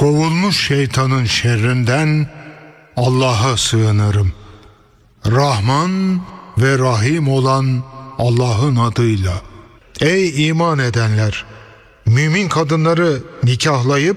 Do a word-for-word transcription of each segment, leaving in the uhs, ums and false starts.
Kovulmuş şeytanın şerrinden Allah'a sığınırım. Rahman ve Rahim olan Allah'ın adıyla. Ey iman edenler! Mümin kadınları nikahlayıp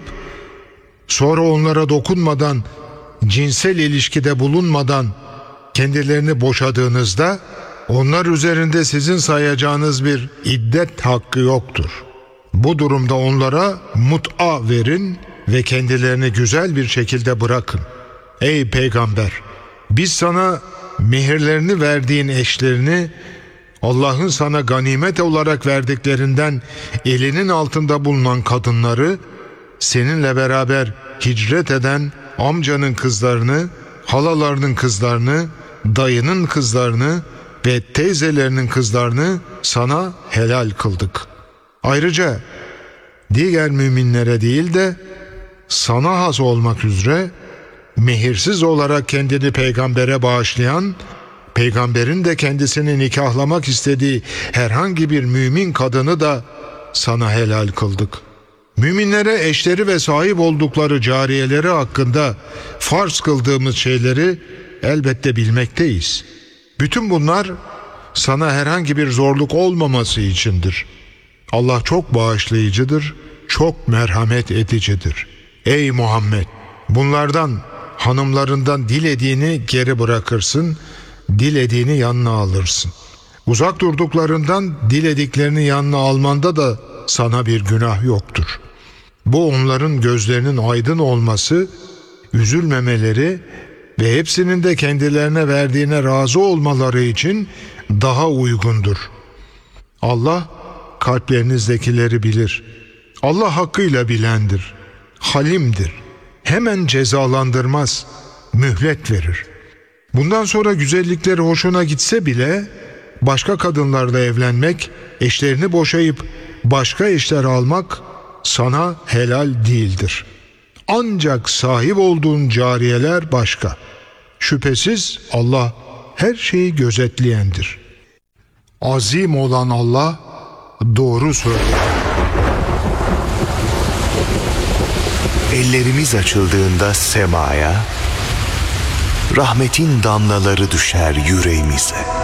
sonra onlara dokunmadan, cinsel ilişkide bulunmadan kendilerini boşadığınızda onlar üzerinde sizin sayacağınız bir iddet hakkı yoktur. Bu durumda onlara mut'a verin ve kendilerini güzel bir şekilde bırakın. Ey peygamber! Biz sana mehirlerini verdiğin eşlerini Allah'ın sana ganimet olarak verdiklerinden elinin altında bulunan kadınları, seninle beraber hicret eden amcanın kızlarını, halalarının kızlarını, dayının kızlarını ve teyzelerinin kızlarını sana helal kıldık. Ayrıca diğer müminlere değil de sana has olmak üzere mehirsiz olarak kendini peygambere bağışlayan, peygamberin de kendisini nikahlamak istediği herhangi bir mümin kadını da sana helal kıldık. Müminlere eşleri ve sahip oldukları cariyeleri hakkında farz kıldığımız şeyleri elbette bilmekteyiz. Bütün bunlar sana herhangi bir zorluk olmaması içindir. Allah çok bağışlayıcıdır, çok merhamet edicidir. Ey Muhammed! Bunlardan, hanımlarından dilediğini geri bırakırsın, dilediğini yanına alırsın. Uzak durduklarından dilediklerini yanına almanda da sana bir günah yoktur. Bu onların gözlerinin aydın olması, üzülmemeleri ve hepsinin de kendilerine verdiğine razı olmaları için daha uygundur. Allah kalplerinizdekileri bilir. Allah hakkıyla bilendir, halimdir. Hemen cezalandırmaz, mühlet verir. Bundan sonra güzellikleri hoşuna gitse bile başka kadınlarla evlenmek, eşlerini boşayıp başka eşler almak sana helal değildir. Ancak sahip olduğun cariyeler başka. Şüphesiz Allah her şeyi gözetleyendir. Azim olan Allah doğru söyler. Ellerimiz açıldığında semaya, rahmetin damlaları düşer yüreğimize.